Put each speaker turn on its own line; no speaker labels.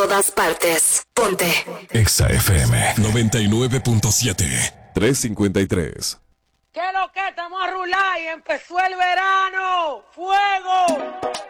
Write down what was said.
todas partes. Ponte.
Exa FM 99.7 353.
¿Qué es lo que estamos a rular y empezó el verano? ¡Fuego!